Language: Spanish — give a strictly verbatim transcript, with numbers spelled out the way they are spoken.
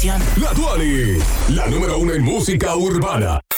La Tuali, la número uno en música urbana.